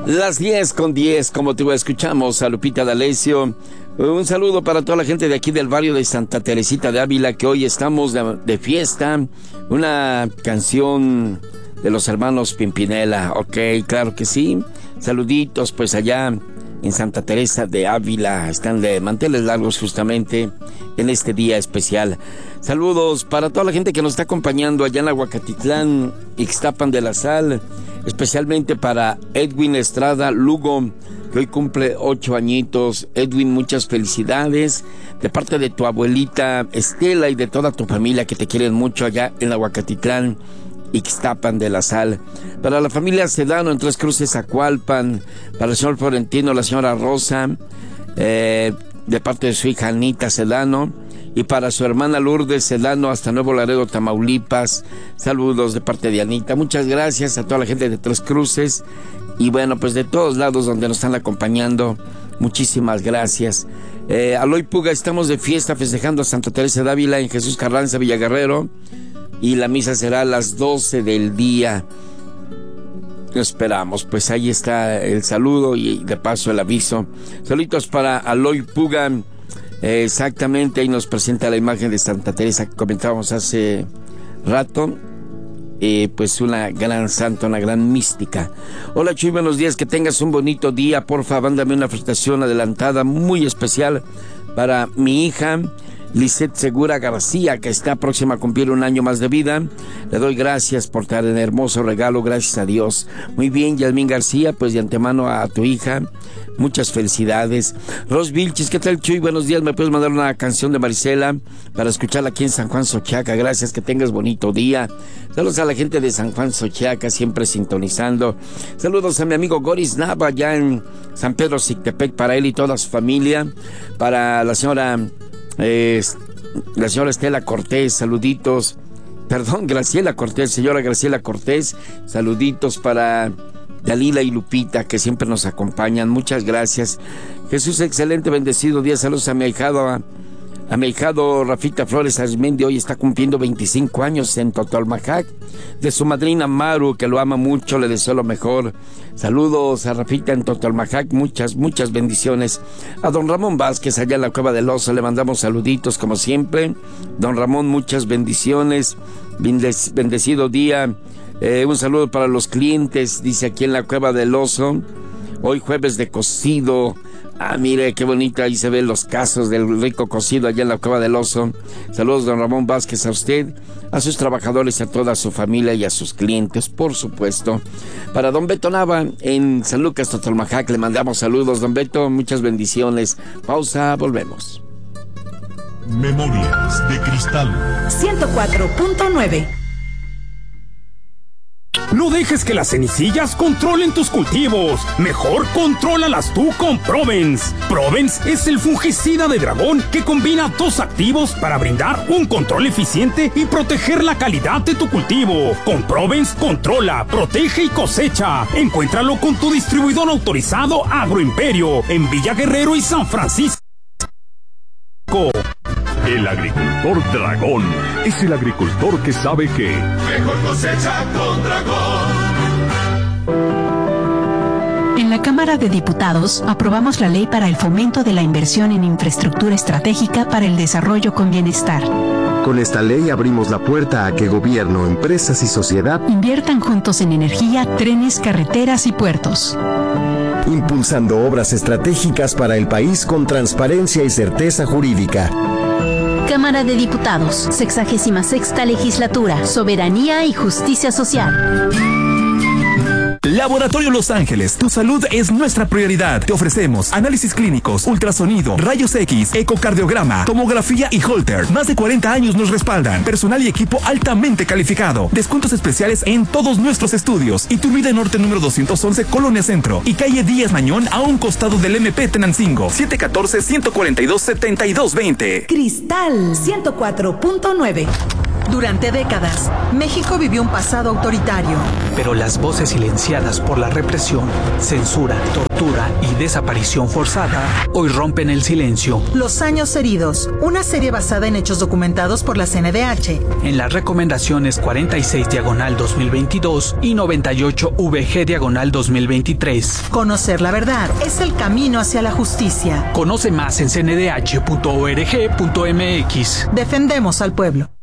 Las 10:10, como te escuchamos a Lupita D'Alessio. Un saludo para toda la gente de aquí del barrio de Santa Teresita de Ávila, que hoy estamos de fiesta. Una canción de los hermanos Pimpinela. Ok, claro que sí. Saluditos, pues allá en Santa Teresa de Ávila. Están de manteles largos justamente en este día especial. Saludos para toda la gente que nos está acompañando allá en Aguacatitlán, Ixtapan de la Sal. Especialmente para Edwin Estrada Lugo, que hoy cumple 8 añitos. Edwin, muchas felicidades de parte de tu abuelita Estela y de toda tu familia que te quieren mucho allá en Aguacatitlán, Ixtapan de la Sal. Para la familia Sedano en Tres Cruces, Acualpan. Para el señor Florentino, la señora Rosa, de parte de su hija Anita Sedano. Y para su hermana Lourdes Sedano hasta Nuevo Laredo, Tamaulipas. Saludos de parte de Anita. Muchas gracias a toda la gente de Tres Cruces. Y bueno, pues de todos lados donde nos están acompañando. Muchísimas gracias. Aloy Puga, estamos de fiesta festejando a Santa Teresa de Ávila en Jesús Carranza, Villaguerrero. Y la misa será a las 12 del día. Esperamos, pues ahí está el saludo y de paso el aviso. Saluditos para Aloy Puga. Exactamente, ahí nos presenta la imagen de Santa Teresa que comentábamos hace rato. Pues una gran santa, una gran mística. Hola Chuy, buenos días, que tengas un bonito día. Porfa, mándame una felicitación adelantada muy especial para mi hija Lisette Segura García, que está próxima a cumplir un año más de vida. Le doy gracias por tan hermoso regalo, gracias a Dios. Muy bien, Yasmín García, pues de antemano a tu hija, muchas felicidades. Ros Vilchis, ¿qué tal Chuy? Buenos días, ¿me puedes mandar una canción de Marisela para escucharla aquí en San Juan Xochiaca? Gracias, que tengas bonito día. Saludos a la gente de San Juan Xochiaca, siempre sintonizando. Saludos a mi amigo Goris Nava, allá en San Pedro Xictepec, para él y toda su familia. Para la señora Estela Cortés, saluditos. Perdón, Graciela Cortés, señora Graciela Cortés, saluditos para Dalila y Lupita, que siempre nos acompañan. Muchas gracias. Jesús, excelente, bendecido día. Saludos a mi ahijado Rafita Flores Arizmendi, hoy está cumpliendo 25 años en Totalmajac. De su madrina Maru, que lo ama mucho, le deseo lo mejor. Saludos a Rafita en Totalmajac, muchas bendiciones. A don Ramón Vázquez, allá en la Cueva del Oso, le mandamos saluditos como siempre. Don Ramón, muchas bendiciones. Bendecido día. Un saludo para los clientes, dice aquí en la Cueva del Oso. Hoy jueves de cocido. Ah, mire, qué bonito, ahí se ven los casos del rico cocido allá en la Cueva del Oso. Saludos, don Ramón Vázquez, a usted, a sus trabajadores, a toda su familia y a sus clientes, por supuesto. Para don Beto Nava, en San Lucas, Totalmajac, le mandamos saludos, don Beto, muchas bendiciones. Pausa, volvemos. Memorias de Cristal 104.9. No dejes que las cenicillas controlen tus cultivos. Mejor contrólalas tú con Provence. Provence es el fungicida de dragón que combina 2 activos para brindar un control eficiente y proteger la calidad de tu cultivo. Con Provence controla, protege y cosecha. Encuéntralo con tu distribuidor autorizado Agroimperio en Villa Guerrero y San Francisco. El agricultor dragón es el agricultor que sabe que mejor cosecha con dragón. En la Cámara de Diputados aprobamos la ley para el fomento de la inversión en infraestructura estratégica para el desarrollo con bienestar. Con esta ley abrimos la puerta a que gobierno, empresas y sociedad inviertan juntos en energía, trenes, carreteras y puertos. Impulsando obras estratégicas para el país con transparencia y certeza jurídica. Cámara de Diputados, 66ª Legislatura, Soberanía y Justicia Social. Laboratorio Los Ángeles, tu salud es nuestra prioridad. Te ofrecemos análisis clínicos, ultrasonido, rayos X, ecocardiograma, tomografía y Holter. Más de 40 años nos respaldan. Personal y equipo altamente calificado. Descuentos especiales en todos nuestros estudios. Iturbide Norte número 211, Colonia Centro. Y calle Díaz Mañón, a un costado del MP Tenancingo. 714-142-7220. Cristal 104.9. Durante décadas, México vivió un pasado autoritario. Pero las voces silenciadas por la represión, censura, tortura y desaparición forzada hoy rompen el silencio. Los años heridos, una serie basada en hechos documentados por la CNDH. En las recomendaciones 46/2022 y 98/VG/2023. Conocer la verdad es el camino hacia la justicia. Conoce más en cndh.org.mx. Defendemos al pueblo.